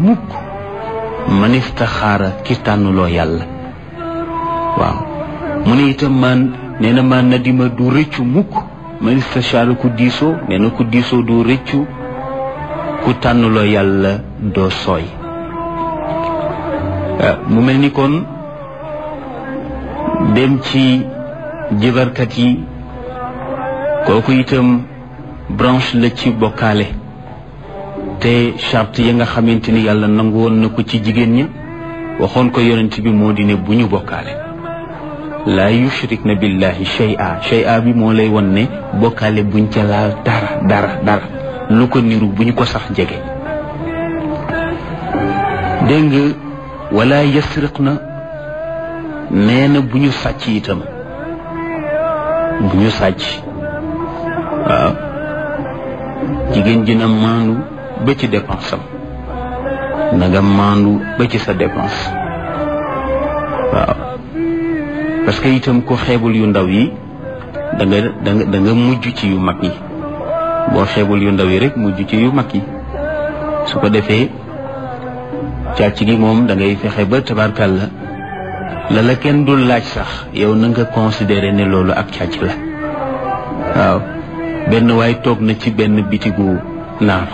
mukk man istaxaara ki tànnuloo yàlla waaw mu ne itam nee na man nadima du rëccu mukk man istaxaara ku diisoo nee na ku diisoo du rëccu ku tànnuloo yàlla doo sooy mu mel ni kon dem ci jibarkat yi kooku itam branche la ci bokkaale te charte yi nga xamante ni yàlla nangu woon na ko ci jigéen ñi waxoon ko yonent bi moo di ne bu ñu bokkaale laa yushrik na billahi shay'a bi moo lay won ne bokkaale buñ ca laal dara lu ko niru bu ñu ko sax jege dégg nga wala yasriq na nee na bu ñu sàcc itam bu ñu sàcc waaw jigéen ji na maandu ba ci dépense am na nga maandu ba ci sa dépense waaw parce que itam ko xeebul yu ndaw yi da nga mujj ci yu mag yi boo xeebul yu ndaw yi rek mujj ci yu mag yi su ko defee càcc gi moom da ngay fexe ba tabarkàlla la kenn dul laaj sax yow na nga considéré ne loolu ak càcc la waaw benn waay toog na ci benn bitigu naar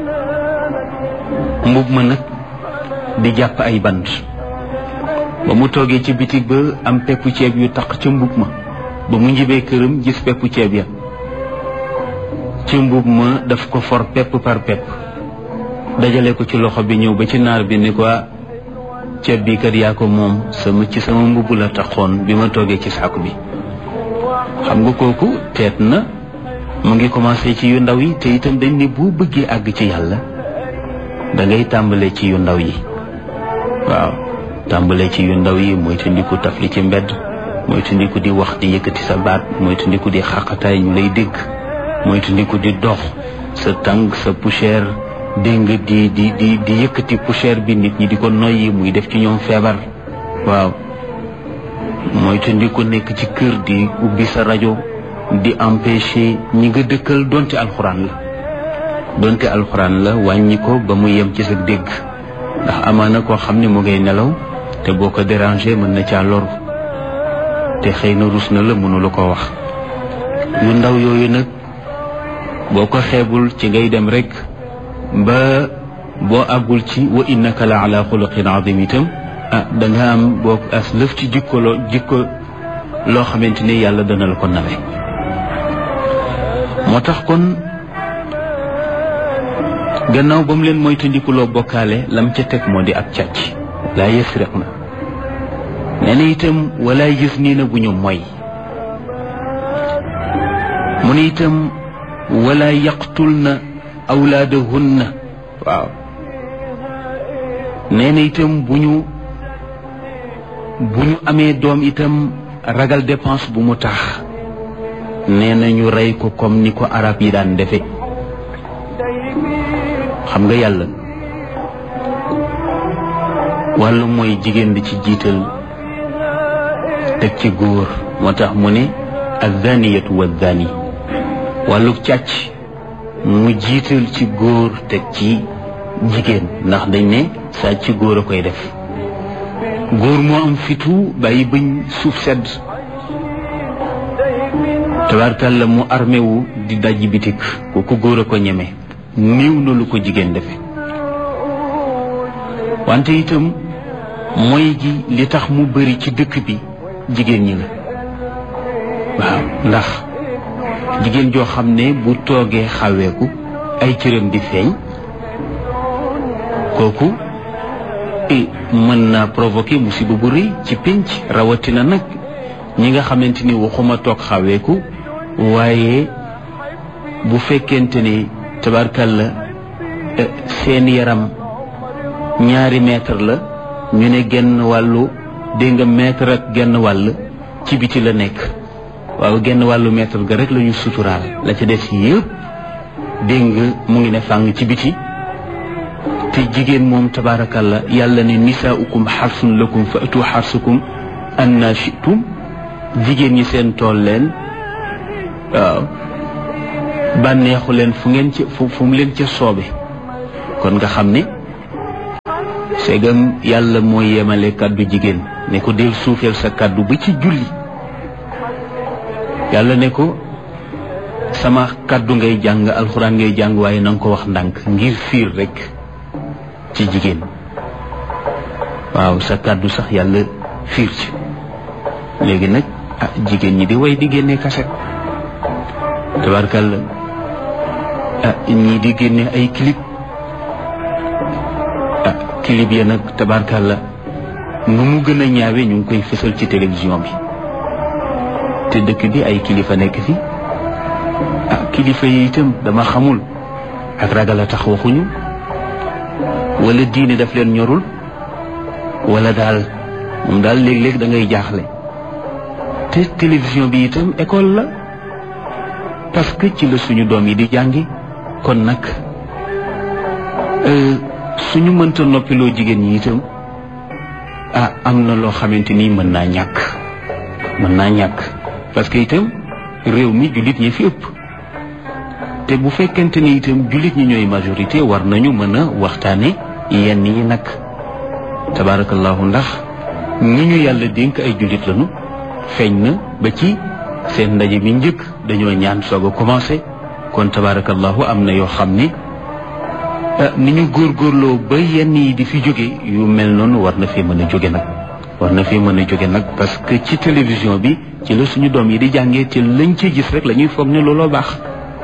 mbub ma nag di jàpp ay bant ba mu toogee ci bitig ba am peppu ceeb yu taq ca mbub ma ba mu njibee këram gis peppu ceeb ya ci mbub ma daf ko for pepp par pepp dajale ko ci loxo bi ñëw ba ci naar bi ni ko ceeb bi kat yaa ko moom ci sama mbubb la taxoon bi ma toogee ci saaku bi xam nga kooku teet na mu ngi commencé ci yu ndaw yi te itam dañ ne boo bëggee àgg ci yàlla da ngay tàmbale ci yu ndaw yi waaw tàmbale ci yu ndaw yi mooy tandiku tafli ci mbedd mooy tandiku di wax di yëkkati sa baat mooy tandiku di xaqataay ñu lay dégg mooy tandiku di dox sa tànk sa poussière dégg nga di yëkkati poussière bi nit ñi di ko noyyi muy def ci ñoom feebar waaw mooy tandiku nekk ci kër di ubbi sa rajo di empêcher ñi nga dëkkal donte alxuraan la wàññi ko ba mu yem ci sa dégg ndax amaana koo xam ne mu ngay nelaw te boo ko déranger mën na caa loru te xëy na rus na la mënu la ko wax yu ndaw yooyu nag boo ko xeebul ci ngay dem rek ba boo àggul ci wa innaka la ala xuluqin azim itam da nga am boo as lëf ci jikko loo xamante ni yàlla dana la ko nawe moo tax kon gannaaw ba mu leen moytandikuloo bokkaale lam ca teg moo di ak càcc laa yasriq na nee na itam wala yës nii na bu ñu moy mu ne itam wala yaqtul na awlaadahunna waaw nee na itam bu ñu amee doom itam ragal dépense bu mu tax nee na ñu rey ko comme ni ko arab yi daan defe xam nga yàlla wàllu mooy jigéen di ci jiital teg ci góor moo tax mu ne azaniyatu wazani wàllu càcc mu jiital ci góor teg ci jigéen ndax dañ ne sàcc góor a koy def góor moo am fitu bàyyi bañ suuf sedd tabarkalla mu armé wu di dajji bitik kooku góor a ko ñeme niiw na lu ko jigéen defe wante itam mooy gi li tax mu bari ci dëkk bi jigéen ñi la waaw ndax jigéen joo xam ne bu toogee xaweeku ay cëram di feeñ kooku mën naa provoquer musiba bu rëy ci pénc rawatina nag ñi nga xamante ni waxuma toog xaweeku waaye bu fekkente ni tabarkalla seen yaram 2 mètre la ñu ne genn wàllu dégg nga mètre ak genn wàll ci biti la nekk waaw genn wàllu mètre ga rek la ñu suturaal la ca des yëpp dégg nga mu ngi ne fàng ci biti te jigéen moom tabaarakalla yàlla ne nisaaukum xarsun lakum fa atu xarsukum anna shitum jigéen ñi seen tool leen waaw bànneexu leen fu mu leen ca soobe kon nga xam ne segam yàlla mooy yemale kàddu jigéen ne ko del suufeel sa kàddu ba ci julli yàlla ne ko sama kàddu ngay jàng alxuraan ngay jàng waaye na nga ko wax ndànk ngir fiir rekk ci jigéen waaw sa kàddu sax yàlla fiir ci léegi nag jigéen ñi di way di génne kaset tabarkalla ñii di génne ay clip clip ya nag tabarkalla nu mu gën a ñaawe ñu ngi koy fësal ci télévision bi te dëkk bi ay kilifa nekk fi kilifa yi itam dama xamul ak ragal a tax waxuñu wala diine daf leen ñorul wala daal moom daal léeg-léeg da ngay jaaxle te télévision bi itam école la parce que ci la suñu doom yi di jàngi kon nag suñu mënta noppiloo jigéen ñi itam am na loo xamante ni mën naa ñàkk parce que itam réew mi jullit ñi fi ëpp te bu fekkente ni itam jullit ñi ñooy majorité war nañu mën a waxtaane yenn yi nag tabarakallahu ndax ñi ñu yàlla dénk ay jullit lañu feeñ na ba ci seen ndaje bi njëkk dañoo ñaan soog a commencé kon tabarakallahu am na yoo xam ne ni ñu góorgóorloo ba yenn yi di fi jóge yu mel noonu war na fee mën a jóge nag parce que ci télévision bi ci la suñu doom yi di jàngee te lañ ci gis rek la ñuy foog ne looloo baax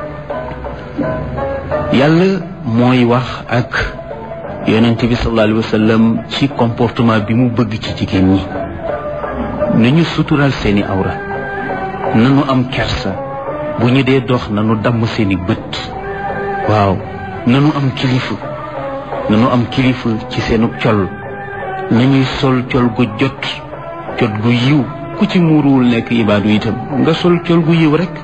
yàlla mooy wax ak yonent bi sallallahu alayhi wa sallam ci comportement bi mu bëgg ci jigéen ñi nañu sutural seeni awra nanu am kersa bu ñu dee dox nanu damm seeni bët waaw nanu am kilifa ci seenu col nañuy sol col gu jot gu yiw ku ci muuruwul nekk ibaadu itam nga sol col gu yiw rek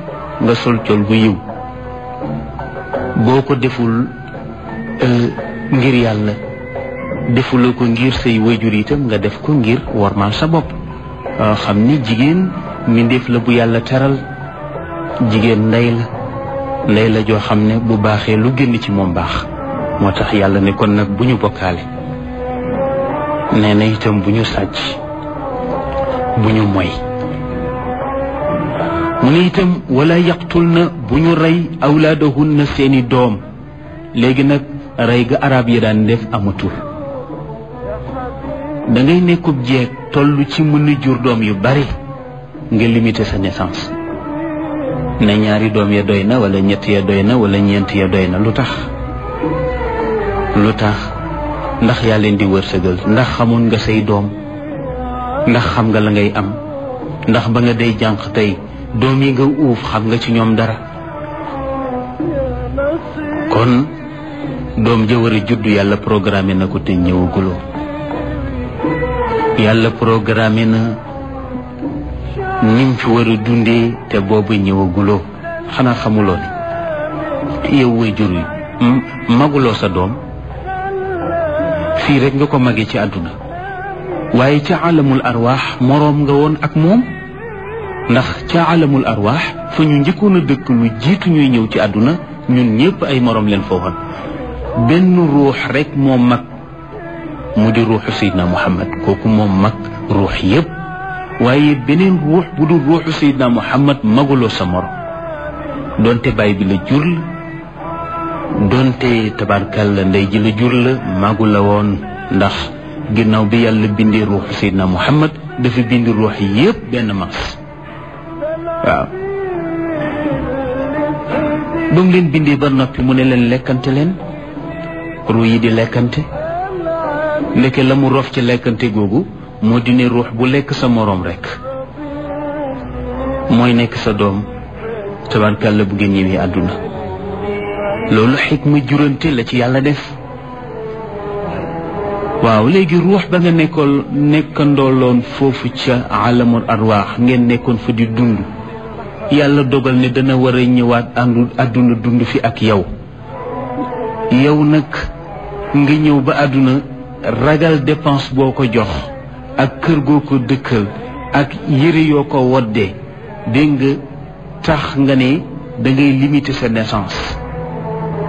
boo ko deful ngir yàlla defuloo ko ngir say wayjur itam nga def ko ngir wormaal sa bopp xam ni jigéen mbindeef la bu yàlla teral jigéen ndey la joo xam ne bu baaxee lu génn ci moom baax moo tax yàlla ne kon nag bu ñu bokkaale nee na itam bu ñu sàcc bu ñu moy mu ne itam wala yaqtul na bu ñu rey awlaadahunna seeni doom léegi nag rey ga arab yi daan def amatul da ngay nekkub jeeg toll ci mën a jur doom yu bari nga limiter sa naissance ne ñaari doom ya doy na wala ñett ya doy na wala ñeent ya doy na lu tax ndax yaa leen di wërsëgal ndax xamoon nga say doom ndax xam nga la ngay am ndax ba nga day jànq tey doom yi nga uuf xam nga ci ñoom dara kon doom ja war a judd yàlla programmé na ko te ñëwaguloo yàlla programmé na nim fi war a dundee te boobu ñëwaguloo xanaa xamuloo ne yow way jur yi maguloo sa doom fii rek nga ko magee ci àdduna waaye ca alamul arwaax moroom nga woon ak moom ndax ca alamul arwaax fa ñu njëkkoon a dëkk lu jiitu ñuy ñëw ci àdduna ñun ñëpp ay moroom leen foofoon benn ruux rek moo mag mu di ruuxu Seydina Muhammad kooku moom mag ruux yëpp waaye beneen ruux bu dul ruuxu Seydina Muhammad maguloo sa morom donte baay bi la jur la donte tabarkalla ndey ji la jur la magu la woon ndax ginnaaw bi yàlla bindee ruuxu Seydina Muhammad dafa bind ruux yëpp benn mas waaw ba mu leen bindee ba noppi mu ne leen lekkante leen ruux yi di lekkante ndeke la mu rof ci lekkante googu moo di ne ruux bu lekk sa moroom rekk mooy nekk sa doom tabarkalla bu ngeen ñëwee àdduna loolu xikma jurante la ci yàlla def waaw léegi ruux ba nga nekkandooloon foofu ca alamul arwaax ngeen nekkoon fa di dund yàlla dogal ne dana war a ñëwaat àdduna dund fi ak yow nag nga ñëw ba àdduna ragal dépense boo ko jox ak kër goo ko dëkkal ak yëre yoo ko woddee dégg nga tax nga ne da ngay limiter sa naissance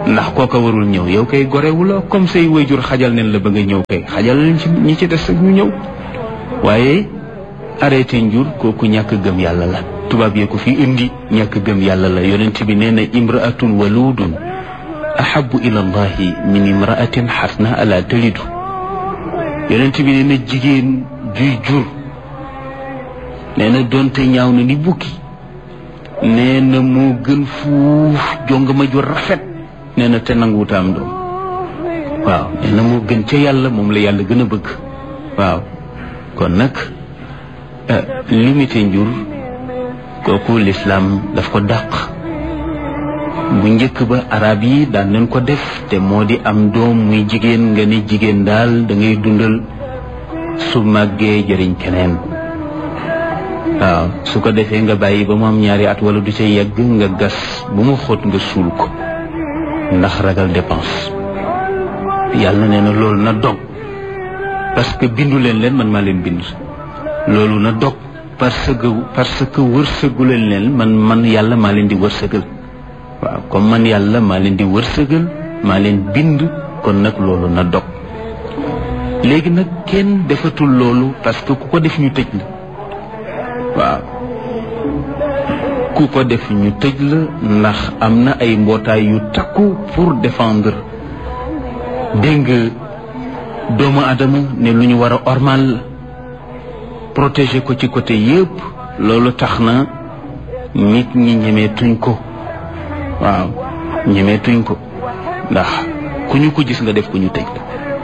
ndax kooka warul ñëw yow kay gorewula comme say wayjur xajal nañ la ba nga ñëw kay xajal nañ ci ñi ci des ak ñu ñëw waaye arrêté njur kooku ñàkk gëm yàlla la tubaab yee ko fi indi ñàkk gëm yàlla la yonent bi nee na imraatun waludun ahabu ila allahi min imraatin xasna ala talidu yonent bi nee na jigéen juy jur nee na doonte ñaaw na ni bukki nee na moo gën fuuf jong ma ju rafet nee na te nanguwuta am doom waaw nee na moo gën ca yàlla moom la yàlla gën a bëgg waaw kon nag limité njur kooku lislaam daf ko dàq bu njëkk ba arab yi daan nañ ko def te moo di am doom muy jigéen nga ni jigéen daal da ngay dundal su màggee jëriñ keneen waaw su ko defee nga bàyyi ba mu am ñaari at wala du ca yegg nga gas bu mu xóot nga suul ko ndax ragal dépense yàlla nee na loolu na dog parce que bindu leen man maa leen bind loolu na dog parce que wërsëgu leen man yàlla maa leen di wërsëgal waaw comme man yàlla maa leen di wërsëgal maa leen bind kon nag loolu na dog léegi nag kenn defatul loolu parce que ku ko def ñu tëj la waaw ku ko def ñu tëj la ndax am na ay mbootaay yu takku pour défendre dégg nga doomu adama ne lu ñu war a ormal la protéger ko ci côté yépp loolu tax na nit ñi ñemeetuñ ko waaw ñemeetuñ ko ndax ku ñu ko gis nga def ko ñu tëj la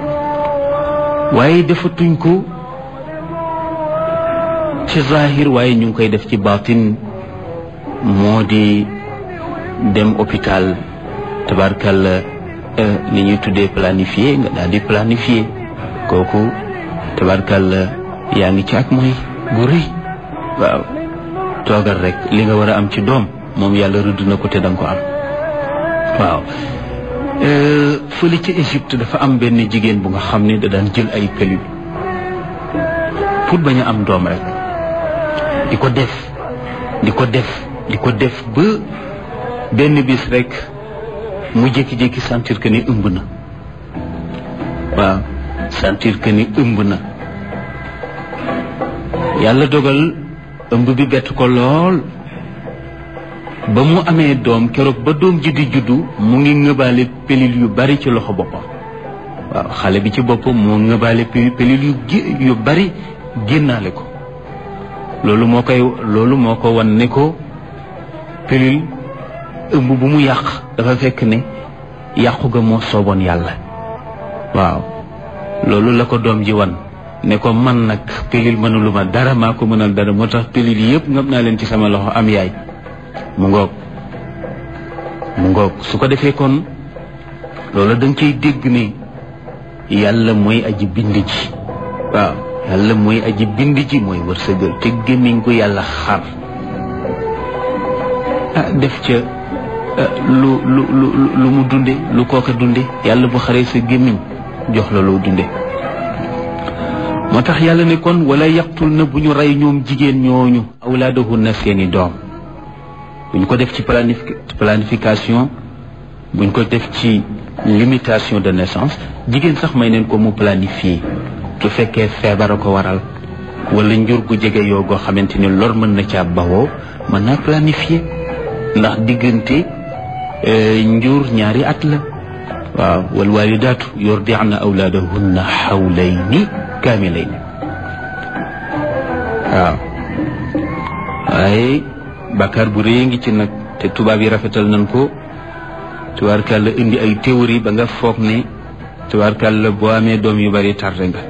waaye defatuñ ko ci zahir waaye ñu ngi koy def ci baatin moo di dem hôpital tabarkalla li ñuy tuddee planifié nga daal di planifié kooku tabarkalla yaa ngi ci ak mooy bu rëy waaw toogal rek li nga war a am ci doom moom yàlla rëdd na ko te danga ko am waaw fële ci Égypte dafa am benn jigéen bu nga xam ne da daan jël ay pilule pour bañ a am doom rek di ko def ba benn bis rek mu jékki-jékki sentir que ni ëmb na waaw sentir que ni ëmb na yàlla dogal ëmb bi bett ko lool ba mu amee doom keroog ba doom ji di juddu mu ngi ngëbaale pilule yu bari ci loxo boppam waaw xale bi ci boppam moo ngëbaale pilule yu bari génnaale ko loolu moo ko wan ne ko pilule ëmb bu mu yàq dafa fekk ne yàqu ga moo sooboon yàlla waaw loolu la ko doom ji wan ne ko man nag pilule mënuluma dara maa ko mënal dara moo tax pilule yëpp ngam naa leen ci sama loxo am yaay mu ngoog su ko defee kon loolu da nga cay dégg ne yàlla mooy aji bind ji waaw yàlla mooy aji bind ji mooy wërsëgal te gémmiñ ko yàlla xar def ca lu mu dunde lu kooka dunde yàlla bu xaree sa gémmiñ jox la loo dunde moo tax yàlla ne kon wala yaqtul na bu ñu rey ñoom jigéen ñooñu awlaadahunna seeni doom buñ ko def ci planification buñ ko def ci limitation de naissance jigéen sax may neen ko mu planifier su fekkee feebar a ko waral wala njur gu jege yoo goo xamante ni lor mën na caa bawoo mën naa planifier ndax diggante njur ñaari at la waaw wal walidaatu yurdi'na awlaadahunna hawlayni kaamilayni waaw waaye bàkkaar bu rëy ngi ci nag te tubaab yi rafetal nañ ko tubaarkàlla indi ay théorie ba nga foog ne tubaarkàlla boo amee doom yu bari tardé nga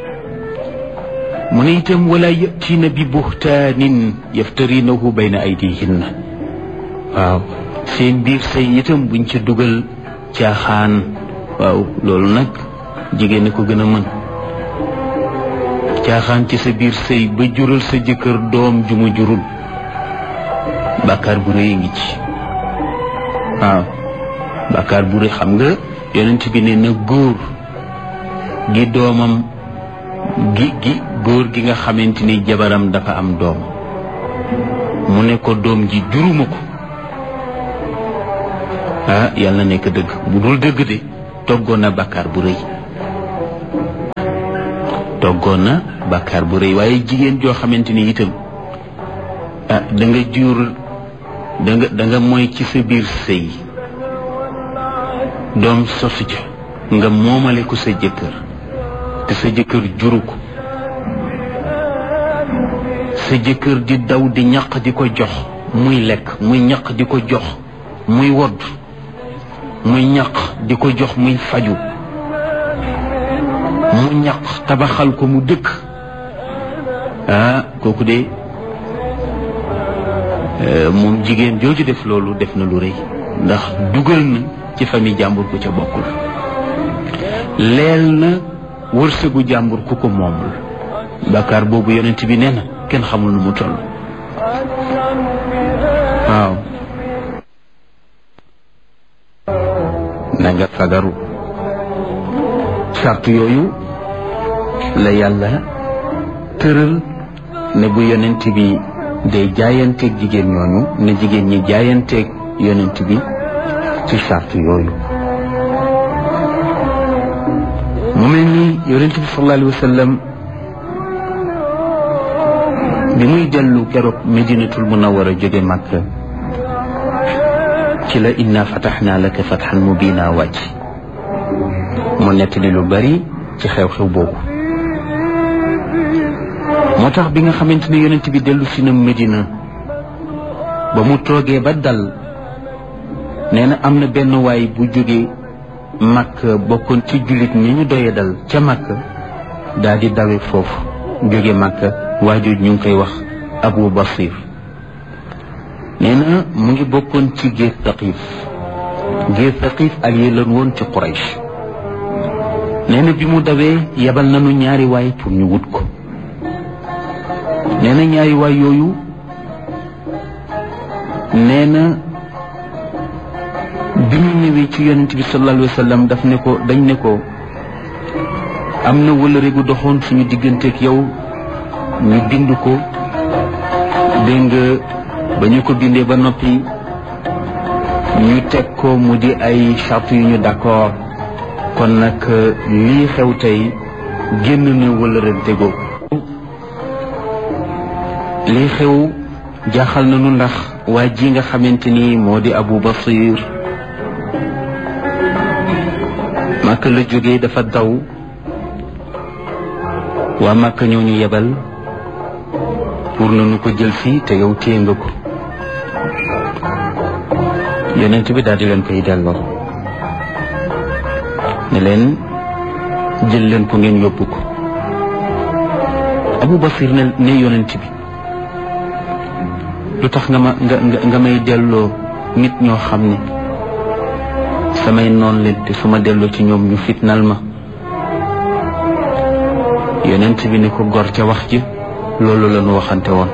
mu ne itam wala yatiina bi buhtaanin yaftarinahu bayna aydihinna waaw seen biir say itam buñ ci dugal caaxaan waaw loolu nag jigéen ko gën a mën caaxaan ci sa biir sëy ba jural sa jëkkër doom ju mu jurul bàkkaar bu rëy ngi ci waaw bàkkaar bu rëy xam nga yonent bi ne na góor gi doomam góor gi nga xamante ni jabaram dafa am doom mu ne ko doom ji juruma ko yàlla na nekk dëgg. bu dul dëgg de toggoon na bàkkaar bu rëy, toggoon na bàkkaar bu rëy. waaye jigéen joo xamante ni itam da nga jur da nga mooy ci sa biir sëy doom sosu ca nga moomale ko sa jëkkër te sa jëkkër juru ko, sa jëkkër di daw di ñaq di ko jox muy lekk, muy ñaq di ko jox muy wodd, muy ñaq di ko jox muy faju, mu ñaq tabaxal ko mu dëkk. kooku de moom jigéen jooju def loolu def na lu rëy, ndax dugal na ci famille jàmbur ku ca bokkul, leel na wërsëgu jàmbur ku ko moomul. bàkkaar boobu yonent bi nee na kenn xamul nu mu toll. waaw na nga fagaru. sart yooyu la yàlla tëral ne bu yonent bi day jaayanteeg jigéen ñooñu ne jigéen ñi jaayanteeg yonent bi ci sart yooyu. mu mel ni yonent bi sallallahu alayhi wa sallam bi muy dellu keroog Medinatul Munawwara jóge Makka ci la inna fataxnaa laka fatxan mubiina wàcc. mu nettali lu bari ci xew-xew boobu. moo tax bi nga xamante ne yonent bi dellu si na Medina ba mu toogee ba dal, nee na am na benn waay bu jóge Makka bokkoon ci jullit ñi ñu doyee dal ca Makka daal di dawe foofu jóge Makka. waajur ñu ngi koy wax Abu Basir. nee na mu ngi bokkoon ci giir Thaqif. giir Thaqif allié lan woon ci Quraysh. nee na bi mu dawee yebal nañu ñaari waay pour ñu wut ko. nee na ñaari waay yooyu nee na bi mu ñëwee ci yonent bi sallallahu alayhi wa sallam dañ ne ko am na wëllëre gu doxoon suñu digganteeg yow, ñu bind ko, dégg nga ba ñu ko bindee ba noppi ñu teg ko mu di ay charte yu ñu d'accord. kon nag lii xew tey génn na wëllërante googu. lii xew jaaxal nañu ndax waa ji nga xamante ni moo di Abu Basir Makka la jógee dafa daw. waa Makka ñoo ñu yebal pour nañu ko jël fii te yow téye nga ko. yonent bi daal di leen koy delloo ne leen jël leen ko ngeen yóbbu ko. Abu Basir ne yonent bi lu tax nga may delloo nit ñoo xam ne samay noon leen te su ma delloo ci ñoom ñu fitnal ma. yonent bi ne ko gor ca wax ji loolu la ñu waxante woon.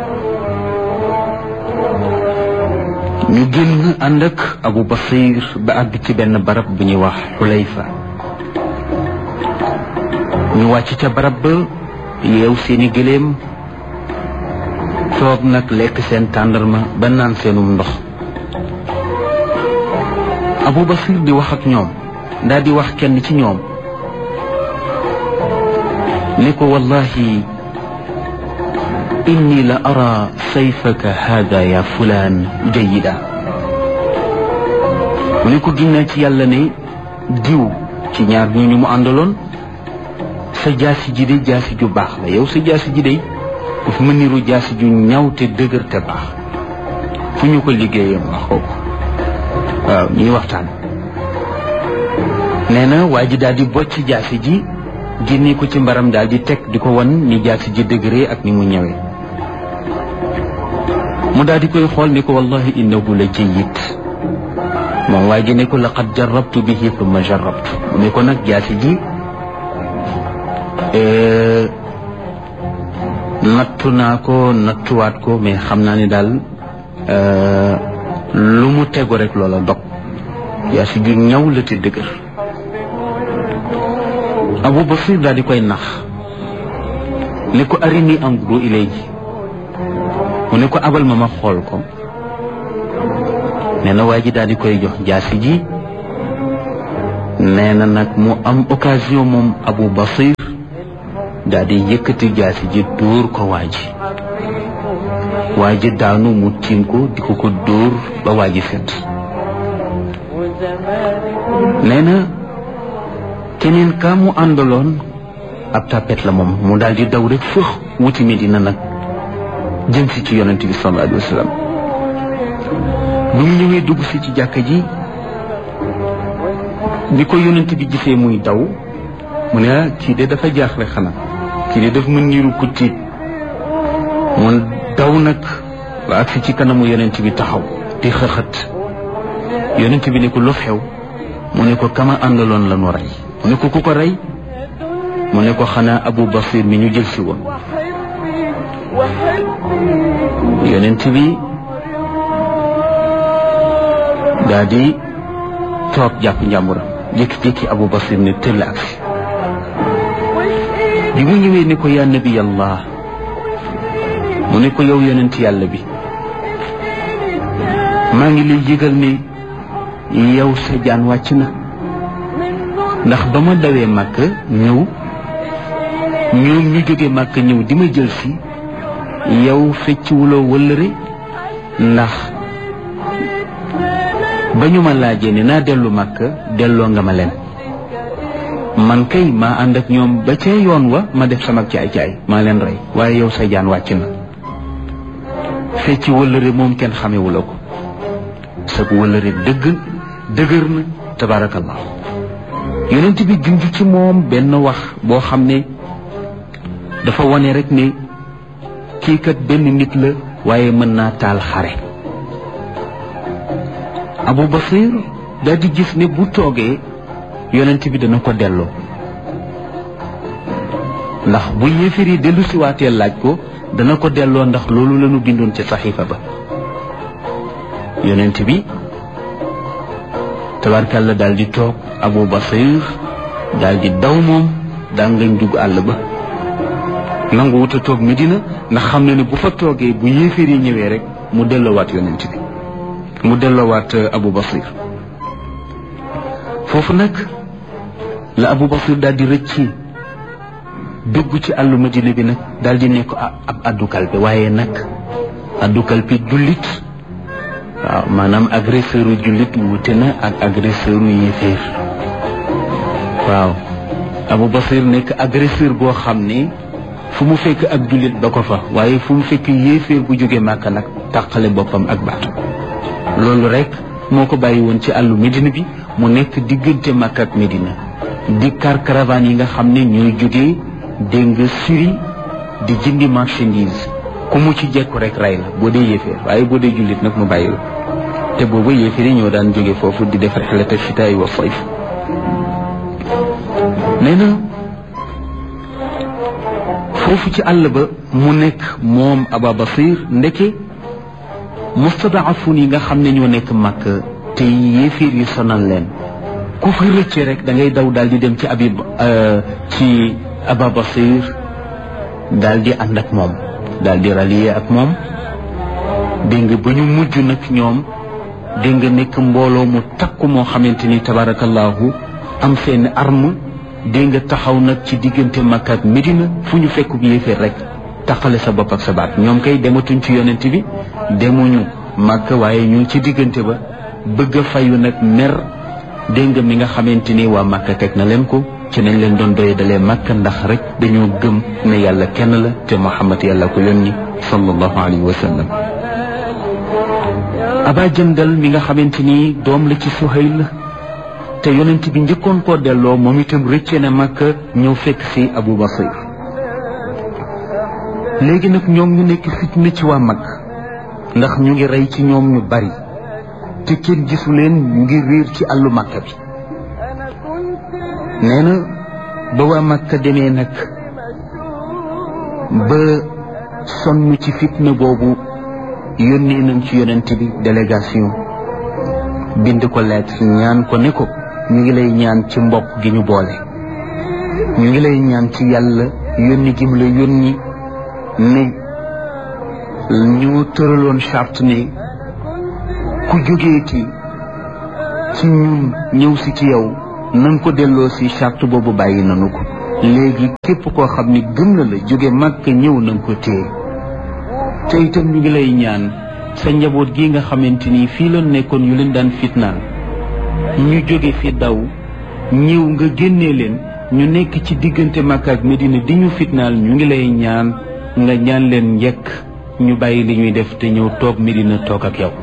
ñu génn ànd ak Abu Basir ba àgg ci benn barab bu ñuy wax Xulayfa. ñu wàcc ca barab ba yeew seeni gëléem toog nag lekk seen tàndarma ba naan seenum ndox. Abu Basir di wax ak ñoom daal di wax kenn ci ñoom ne ko wallahi inni la ara sayfaka hada ya fulaan jayida. mu ne ko ginnaaw ci yàlla ne diw ci ñaar ñu mu àndaloon sa jaasi ji de jaasi ju baax la, yow sa jaasi ji de daf ma niru jaasi ju ñaw te dëgër te baax, fu ñu ko liggéeyee ma xaw ko. waaw ñuy waxtaan nee na waa ji daal di bocc jaasi ji génne ko ci mbaram daal di teg di ko wan ni jaasi ji dëgëree ak ni mu ñëwee. mu daal di koy xool ni ko wallahi innahu la jayyid. moom waa ji ne ko laqad jarrabtu bihi thumma jarrabtu. mu ne ko nag jaasi ji nattu naa ko nattuwaat ko mais xam naa ne daal lu mu tegu rek loola dog. jaasi ju ñaw la te dëgër. Abu Basir daal di koy nax ne ko arini anzuru ilayhi. mu ne ko abal ma xool ko. nee na waa ji daal di koy jox jaasi ji. nee na nag mu am occasion moom Abu Basir daal di yëkkati jaasi ji dóor ko waa ji daanu mu tiim ko di ko dóor ba waa ji fet. nee na keneen ka mu àndaloon ab tapet la moom mu daal di daw rek fëx wuti Medina nag jëm si ci yonent bi sallallahu alayhi wa sallam. bu mu ñëwee dugg si ci jàkka ji bi ko yonent bi gisee muy daw mu ne kii de dafa jaaxle xanaa kii de daf mën niiru ku tiit mu daw nag ba agsi ci kanamu yonent bi taxaw di xëxët. yonent bi ne ko lu xew mu ne ko kama àndaloon la nu rey. mu ne ko ku ko rey mu ne ko xanaa Abu Basir mi ñu jël si woon. yonent bi daa di toog jàpp njàmburam jékki-jékki Abu Basir ne tëll agsi. bi mu ñëwee ne ko yaa nabi Allah mu ne ko yow yonent yàlla bi maa ngi lay yëgal ne yow sa jaan wàcc na ndax ba ma dawee màkk ñëw ñoom ñu jóge màkk ñëw di ma jël si yow fecciwuloo wëllëre ndax ba ñu ma laajee ne naa dellu màkk delloo nga ma leen. man kay maa ànd ak ñoom ba ca yoon wa ma def sama caay-caay maa leen rey waaye yow sa jaan wàcc na. fecci wëllëre moom kenn xamewula ko sa wëllëre dëgër na tabarakallah. yonent bi junj ci moom benn wax boo xam ne dafa wane rek ne kii kat benn nit la waaye mën naa taal xare. Abu Basir daal di gis ne bu toogee yonent bi dana ko delloo ndax bu yéefar yi dellu si waatee laaj ko dana ko delloo ndax loolu lañu bindoon ci saxiifa ba. yonent bi tabarkalla daal di toog Abu Basir daal di daw moom daa ngañ dugg àll ba nangu wut a toog Medina ndax xam ne bu fa toogee bu yéefar yi ñëwee rek mu delloowaat yonent bi mu delloowaat Abu Basir. foofu nag la Abu Basir daal di rëcci dugg ci àllu Madina bi nag daal di nekk ab addukal bi waaye nag addukal bi jullit waaw maanaam agresseur u jullit wute na ak agresseur u yéeféer. waaw Abu Basir nekk agresseur boo xam ne fu mu fekk ak jullit ba ko fa waaye fu mu fekk yéeféer bu jóge Màkka nag tàqale boppam ak baatu. loolu rek moo ko bàyyi woon ci àllu Medina bi mu nekk diggante Makka ak Medina di car caravane yi nga xam ne ñooy jógee dégg nga Syrie di jëndi marchandise ku mu ci jekku rek rey la boo dee yéeféer waaye boo dee jullit nag mu bàyyi la. te boobu yéeféer yi ñoo daan jóge foofu di def rixlata shitaa'i wa sayf. nee na foofu ci àll ba mu nekk moom Aba Basir ndeke mustadafun yi nga xam ne ñoo nekk Makka te yéeféer yi sonal leen ku fi rëcce rek da ngay daw daal di dem ci Aba Basir daal di ànd ak moom daal di rallier ak moom dégg nga ba ñu mujj nag ñoom dégg nga nekk mbooloo mu takku moo xamante ni tabarakallahu am seen arme dégg nga taxaw nag ci diggante Makka ak Medina fu ñu fekk bu yéeféer rek taxale sa bopp ak sa baat. ñoom kay dematuñ ci yonent bi demuñu Makka waaye ñu ci diggante ba bëgg a fayu nag mer dégg nga mi nga xamante ni waa Makka teg na leen ko ci nañ leen doon doye dalee Makka ndax rek dañoo gëm ne yàlla kenn la te Muhammad yàlla ko yónni sallallahu alayhi wa sallam. Aba Jandal mi nga xamante ni doom la ci Suhayl te yonent bi njëkkoon koo delloo moom itam rëcce na Makka ñëw fekk si Abu Basir. léegi nag ñoom ñu nekk fitna ci waa Makka ndax ñu ngi rey ci ñoom ñu bari te kenn gisu leen ñu ngi réer ci àllu Makka bi. nee na ba waa Makka demee nag ba sonn ci fitna boobu yónnee nañ ci yonent bi délégation bind ko lettre ñaan ko ne ko ñu ngi lay ñaan ci mbokk gi ñu boole ñu ngi lay ñaan ci yàlla yónni gi mu la yónni ne ñu tëraloon charte ne ku jógeeti ci ñun ñëw si ci yow nan ko delloo si charte boobu bàyyi nanu ko léegi képp koo xam ni gëm na la jóge Màkka ñëw na nga ko téye te itam ñu ngi lay ñaan sa njaboot gi nga xamante ni fii la nekkoon yu leen daan fitnaal ñu jóge fi daw ñëw nga génnee leen ñu nekk ci diggante Màkka ak Medina di ñu fitnaal ñu ngi lay ñaan nga ñaan leen njëkk ñu bàyyi li ñuy def te ñëw toog Medina toog ak yow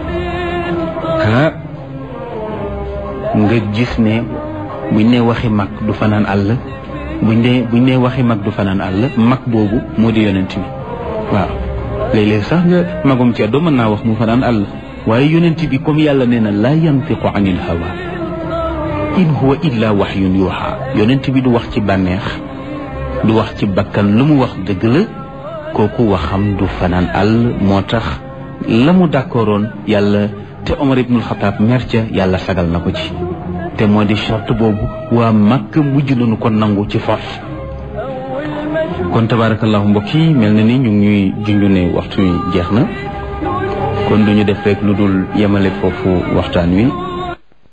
nga gis ne buñ ne waxi mag du fanaan àll buñ ne waxi mag du fanaan àll mag boobu moo di yonent bi waaw léeg-léeg sax nga magum ceddo mën naa wax mu fanaan àll waaye yonent bi comme yàlla nee na laa yantiqu anil hawa in huwa illa wahyun yuha yonent bi du wax ci bànneex du wax ci bakkan lu mu wax dëgg la kooku waxam du fanaan àll moo tax la mu d'accordoon yàlla te Omar ibnul Xataab mer ca yàlla sagal na ko ci te moo di charte boobu waa Makka mujj nañu ko nangu ci force kon tabarakallahu mbokk yi mel na ni ñu ngi ñuy junju ne waxtu wi jeex na kon duñu def rek lu dul yemale foofu waxtaan wi